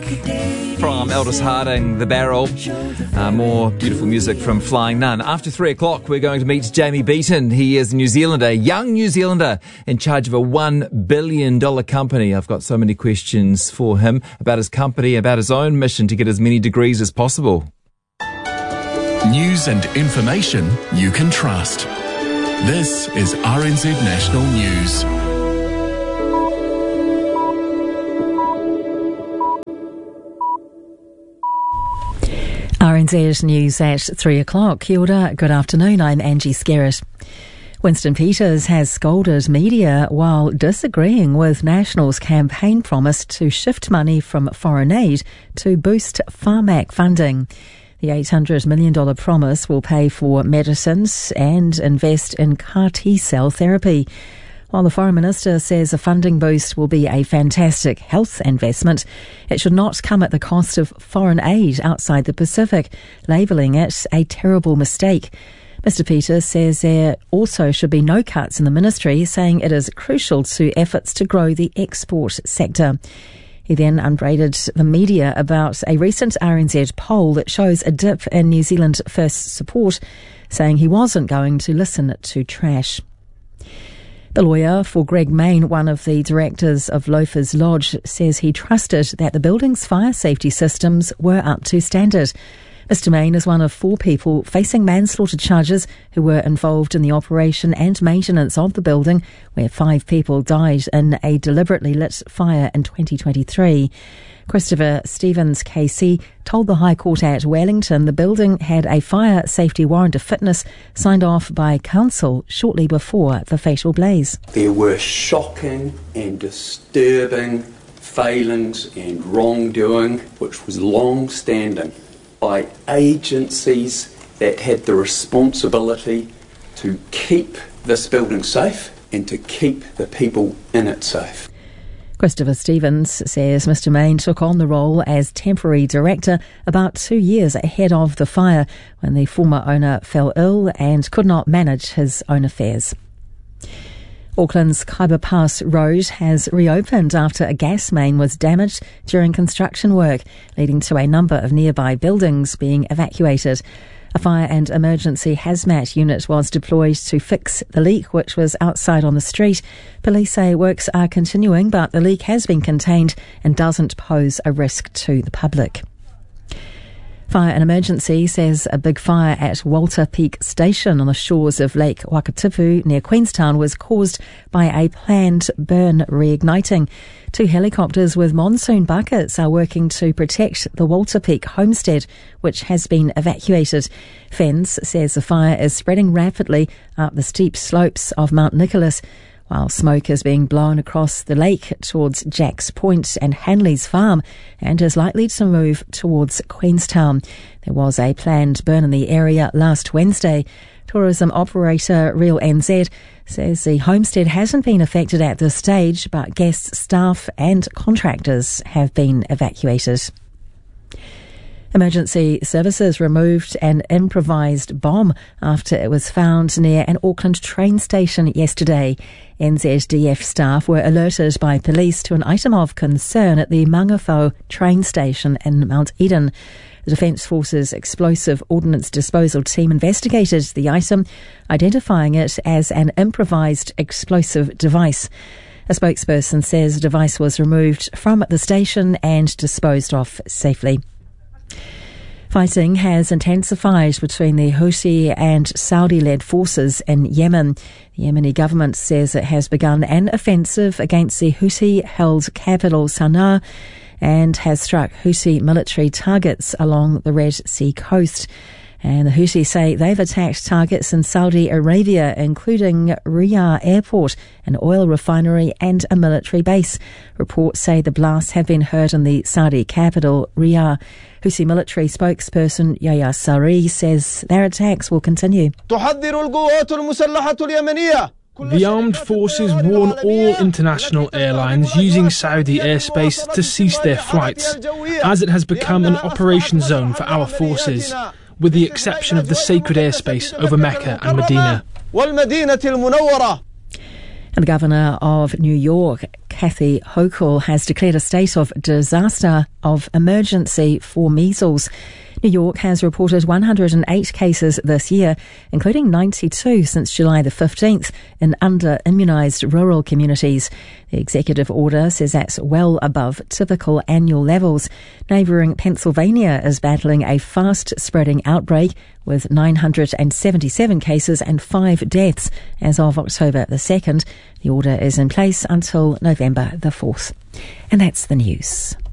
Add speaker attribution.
Speaker 1: From Eldis Harding, The Barrel. More beautiful music from Flying Nun. After 3 o'clock, we're going to meet Jamie Beaton. He is a New Zealander, young New Zealander, in charge of a $1 billion company. I've got so many questions for him about his company, about his own mission to get as many degrees as possible.
Speaker 2: News and information you can trust. This is RNZ National News.
Speaker 3: RNZ News at 3 o'clock. Kia ora, good afternoon, I'm Angie Skerritt. Winston Peters has scolded media while disagreeing with National's campaign promise to shift money from foreign aid to boost Pharmac funding. The $800 million promise will pay for medicines and invest in CAR T-cell therapy. While the Foreign Minister says a funding boost will be a fantastic health investment, it should not come at the cost of foreign aid outside the Pacific, labelling it a terrible mistake. Mr Peters says there also should be no cuts in the ministry, saying it is crucial to efforts to grow the export sector. He then upbraided the media about a recent RNZ poll that shows a dip in New Zealand First support, saying he wasn't going to listen to trash. The lawyer for Greg Main, one of the directors of Loafers Lodge, says he trusted that the building's fire safety systems were up to standard. Mr Main is one of 4 people facing manslaughter charges who were involved in the operation and maintenance of the building, where 5 people died in a deliberately lit fire in 2023. Christopher Stevens KC told the High Court at Wellington the building had a fire safety warrant of fitness signed off by council shortly before the fatal blaze.
Speaker 4: There were shocking and disturbing failings and wrongdoing which was long-standing by agencies that had the responsibility to keep this building safe and to keep the people in it safe.
Speaker 3: Christopher Stevens says Mr Main took on the role as temporary director about 2 years ahead of the fire when the former owner fell ill and could not manage his own affairs. Auckland's Khyber Pass Road has reopened after a gas main was damaged during construction work, leading to a number of nearby buildings being evacuated. A fire and emergency hazmat unit was deployed to fix the leak, which was outside on the street. Police say works are continuing, but the leak has been contained and doesn't pose a risk to the public. Fire and Emergency says a big fire at Walter Peak Station on the shores of Lake Wakatipu near Queenstown was caused by a planned burn reigniting. 2 helicopters with monsoon buckets are working to protect the Walter Peak homestead, which has been evacuated. Fens says the fire is spreading rapidly up the steep slopes of Mount Nicholas, while smoke is being blown across the lake towards Jacks Point and Hanley's Farm and is likely to move towards Queenstown. There was a planned burn in the area last Wednesday. Tourism operator Real NZ says the homestead hasn't been affected at this stage, but guests, staff and contractors have been evacuated. Emergency services removed an improvised bomb after it was found near an Auckland train station yesterday. NZDF staff were alerted by police to an item of concern at the Mangawhau train station in Mount Eden. The Defence Force's Explosive Ordnance Disposal team investigated the item, identifying it as an improvised explosive device. A spokesperson says the device was removed from the station and disposed of safely. Fighting has intensified between the Houthi and Saudi-led forces in Yemen. The Yemeni government says it has begun an offensive against the Houthi-held capital Sana'a and has struck Houthi military targets along the Red Sea coast. And the Houthis say they've attacked targets in Saudi Arabia, including Riyadh Airport, an oil refinery and a military base. Reports say the blasts have been heard in the Saudi capital, Riyadh. Houthi military spokesperson Yahya Saree says their attacks will continue.
Speaker 5: The armed forces warn all international airlines using Saudi airspace to cease their flights, as it has become an operation zone for our forces, with the exception of the sacred airspace over Mecca and Medina.
Speaker 3: And the Governor of New York, Kathy Hochul, has declared a state of disaster of emergency for measles. New York has reported 108 cases this year, including 92 since July the 15th in under-immunised rural communities. The executive order says that's well above typical annual levels. Neighbouring Pennsylvania is battling a fast-spreading outbreak with 977 cases and 5 deaths as of October the 2nd. The order is in place until November the 4th. And that's the news.